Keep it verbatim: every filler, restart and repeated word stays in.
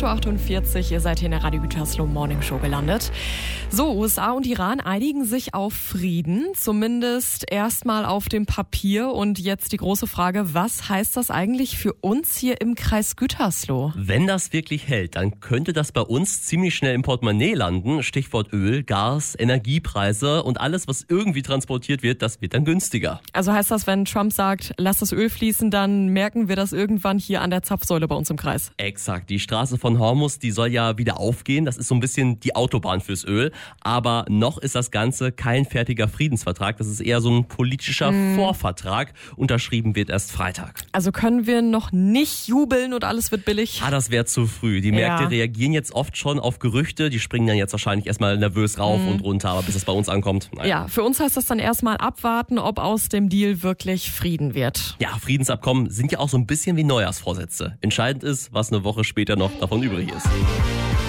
acht Uhr achtundvierzig, ihr seid hier in der Radio Gütersloh Morning Show gelandet. So, U S A und Iran einigen sich auf Frieden, zumindest erstmal auf dem Papier. Und jetzt die große Frage, was heißt das eigentlich für uns hier im Kreis Gütersloh? Wenn das wirklich hält, dann könnte das bei uns ziemlich schnell im Portemonnaie landen. Stichwort Öl, Gas, Energiepreise und alles, was irgendwie transportiert wird, das wird dann günstiger. Also heißt das, wenn Trump sagt, lass das Öl fließen, dann merken wir das irgendwann hier an der Zapfsäule bei uns im Kreis? Exakt. Die Straße von Hormuz, die soll ja wieder aufgehen. Das ist so ein bisschen die Autobahn fürs Öl. Aber noch ist das Ganze kein fertiger Friedensvertrag. Das ist eher so ein politischer mm. Vorvertrag. Unterschrieben wird erst Freitag. Also können wir noch nicht jubeln und alles wird billig? Ah, das wäre zu früh. Die Märkte ja. reagieren jetzt oft schon auf Gerüchte. Die springen dann jetzt wahrscheinlich erstmal nervös rauf mm. und runter. Aber bis es bei uns ankommt, naja. Ja, für uns heißt das dann erstmal abwarten, ob aus dem Deal wirklich Frieden wird. Ja, Friedensabkommen sind ja auch so ein bisschen wie Neujahrsvorsätze. Entscheidend ist, was eine Woche später noch davon übrig ist.